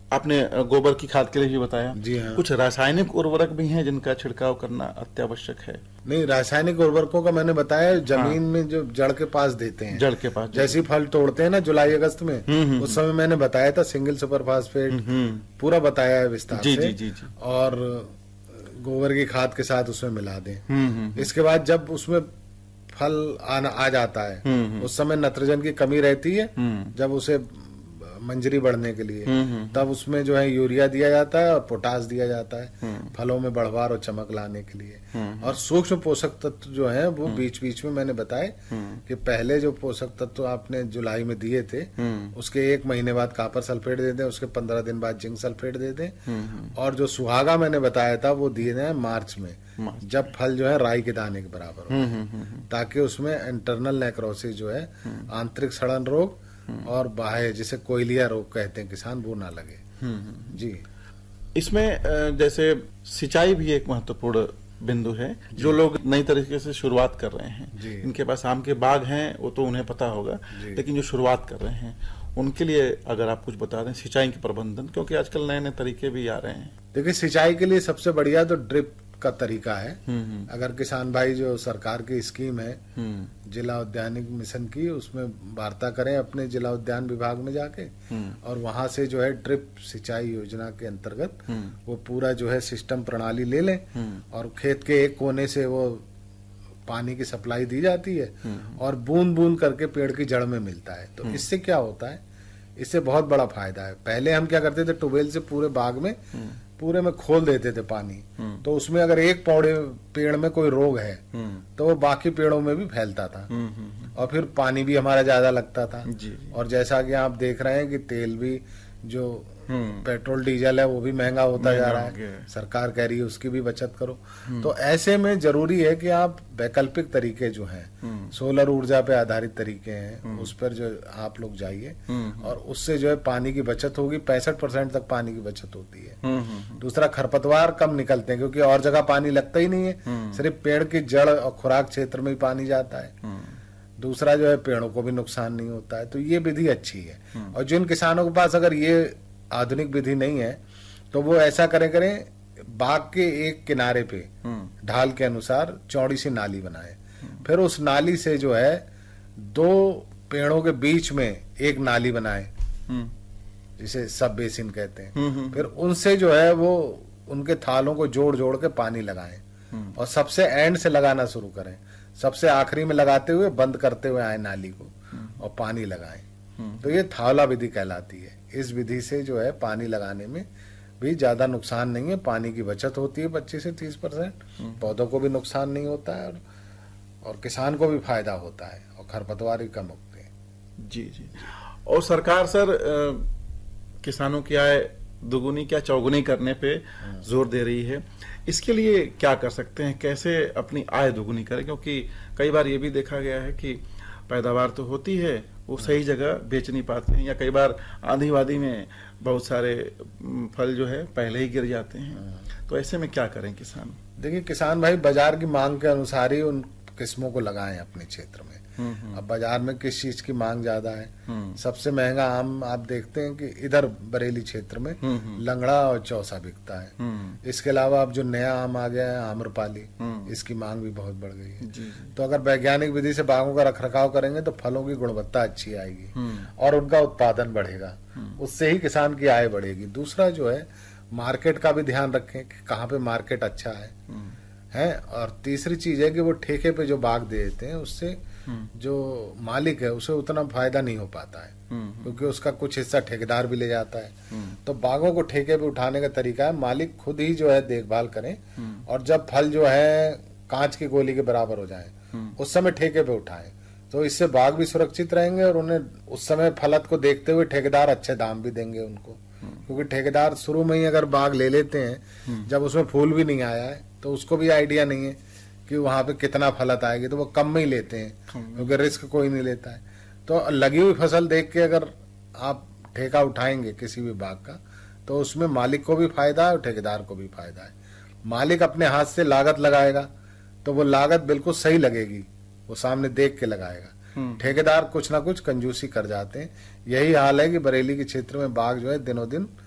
आपने गोबर की खाद के लिए भी बताया। जी हाँ। कुछ रासायनिक उर्वरक भी हैं जिनका छिड़काव करना अत्यावश्यक है? नहीं, रासायनिक उर्वरकों का मैंने बताया, जमीन में जो जड़ के पास देते हैं, जड़ के पास जैसी फल तोड़ते हैं ना जुलाई अगस्त में, उस समय मैंने बताया था सिंगल सुपर फास्फेट, पूरा बताया है विस्तार जी, से। जी, जी, जी। और गोबर की खाद के साथ उसमें मिला दें। इसके बाद जब उसमें फल आना आ जाता है, उस समय नाइट्रोजन की कमी रहती है, जब उसे मंजरी बढ़ने के लिए, तब उसमें जो है यूरिया दिया जाता है और पोटास दिया जाता है फलों में बढ़वार और चमक लाने के लिए। और सूक्ष्म पोषक तत्व जो है वो बीच बीच में मैंने बताए कि पहले जो पोषक तत्व आपने जुलाई में दिए थे, उसके 1 महीने बाद कॉपर सल्फेट दे दें, उसके 15 दिन बाद जिंक सल्फेट दे दें। और जो सुहागा मैंने बताया था वो दिए जाए मार्च में, जब फल जो है राई के दाने के बराबर हो, ताकि उसमें इंटरनल नेक्रोसिस जो है, आंतरिक सड़न रोग और बाह्य जिसे कोयलिया रोग कहते हैं किसान, वो ना लगे। जी, इसमें जैसे सिंचाई भी एक महत्वपूर्ण बिंदु है। जो लोग नई तरीके से शुरुआत कर रहे हैं, इनके पास आम के बाग हैं, वो तो उन्हें पता होगा, लेकिन जो शुरुआत कर रहे हैं उनके लिए अगर आप कुछ बता दें सिंचाई के प्रबंधन, क्योंकि आजकल नए नए तरीके भी आ रहे हैं। देखिए, सिंचाई के लिए सबसे बढ़िया तो ड्रिप का तरीका है। अगर किसान भाई जो सरकार की स्कीम है जिला उद्यानिक मिशन की, उसमें वार्ता करें अपने जिला उद्यान विभाग में जाके, और वहां से जो है ड्रिप सिंचाई योजना के अंतर्गत वो पूरा जो है सिस्टम प्रणाली ले लें, और खेत के एक कोने से वो पानी की सप्लाई दी जाती है और बूंद बूंद करके पेड़ की जड़ में मिलता है। तो इससे क्या होता है, इससे बहुत बड़ा फायदा है। पहले हम क्या करते थे, ट्यूबवेल से पूरे बाग में पूरे में खोल देते थे पानी, तो उसमें अगर एक पौधे पेड़ में कोई रोग है तो वो बाकी पेड़ों में भी फैलता था, और फिर पानी भी हमारा ज्यादा लगता था। और जैसा कि आप देख रहे हैं कि तेल भी, जो पेट्रोल डीजल है वो भी महंगा होता जा रहा है, सरकार कह रही है उसकी भी बचत करो। तो ऐसे में जरूरी है कि आप वैकल्पिक तरीके जो हैं, सोलर ऊर्जा पे आधारित तरीके हैं, उस पर जो आप लोग जाइए, और उससे जो है पानी की बचत होगी। 65% तक पानी की बचत होती है। दूसरा, खरपतवार कम निकलते हैं, क्योंकि और जगह पानी लगता ही नहीं है, सिर्फ पेड़ की जड़ और खुराक क्षेत्र में ही पानी जाता है। दूसरा जो है, पेड़ों को भी नुकसान नहीं होता है। तो ये विधि अच्छी है। और जिन किसानों के पास अगर ये आधुनिक विधि नहीं है, तो वो ऐसा करें बाग के एक किनारे पे ढाल के अनुसार चौड़ी सी नाली बनाए, फिर उस नाली से जो है 2 पेड़ों के बीच में एक नाली बनाए, जिसे सब बेसिन कहते हैं। फिर उनसे जो है वो उनके थालों को जोड़ जोड़ के पानी लगाएं, और सबसे एंड से लगाना शुरू करें, सबसे आखिरी में लगाते हुए बंद करते हुए आए नाली को, और पानी लगाएं। तो ये थावला विधि कहलाती है। इस विधि से जो है पानी लगाने में भी ज्यादा नुकसान नहीं है, पानी की बचत होती है 25 से 30%, पौधों को भी नुकसान नहीं होता है, और किसान को भी फायदा होता है, और खरपतवार भी कम होते हैं। जी जी। और सरकार सर किसानों की आय दुगुनी क्या चौगुनी करने पे जोर दे रही है। इसके लिए क्या कर सकते हैं, कैसे अपनी आय दुगुनी करें? क्योंकि कई बार ये भी देखा गया है कि पैदावार तो होती है, वो सही जगह बेच नहीं पाते हैं, या कई बार आंधी वादी में बहुत सारे फल जो है पहले ही गिर जाते हैं। तो ऐसे में क्या करें किसान? देखिए, किसान भाई बाजार की मांग के अनुसार ही उन किस्मों को लगाएं अपने क्षेत्र में। अब बाजार में किस चीज की मांग ज्यादा है? सबसे महंगा आम आप देखते हैं कि इधर बरेली क्षेत्र में लंगड़ा और चौसा बिकता है। इसके अलावा अब जो नया आम आ गया है आम्रपाली, इसकी मांग भी बहुत बढ़ गई है। तो अगर वैज्ञानिक विधि से बागों का रखरखाव करेंगे तो फलों की गुणवत्ता अच्छी आएगी और उनका उत्पादन बढ़ेगा, उससे ही किसान की आय बढ़ेगी। दूसरा जो है, मार्केट का भी ध्यान रखें कि कहाँ पे मार्केट अच्छा है। और तीसरी चीज है कि वो ठेके पे जो बाग दे देते हैं, उससे जो मालिक है उसे उतना फायदा नहीं हो पाता है, क्योंकि उसका कुछ हिस्सा ठेकेदार भी ले जाता है। तो बागों को ठेके पे उठाने का तरीका है, मालिक खुद ही जो है देखभाल करें, और जब फल जो है कांच की गोली के बराबर हो जाए उस समय ठेके पे उठाएं। तो इससे बाग भी सुरक्षित रहेंगे, और उन्हें उस समय फलत को देखते हुए ठेकेदार अच्छे दाम भी देंगे उनको, क्योंकि ठेकेदार शुरू में ही अगर बाग ले लेते हैं, जब उसमें फूल भी नहीं आया है तो उसको भी आइडिया नहीं है कि वहां पे कितना फलत आएगी, तो वो कम में ही लेते हैं, क्योंकि रिस्क कोई नहीं लेता है। तो लगी हुई फसल देख के अगर आप ठेका उठाएंगे किसी भी बाग का, तो उसमें मालिक को भी फायदा है और ठेकेदार को भी फायदा है। मालिक अपने हाथ से लागत लगाएगा तो वो लागत बिल्कुल सही लगेगी, वो सामने देख के लगाएगा। ठेकेदार कुछ ना कुछ कंजूसी कर जाते हैं। यही हाल है कि बरेली के क्षेत्र में बाग जो है दिनों दिन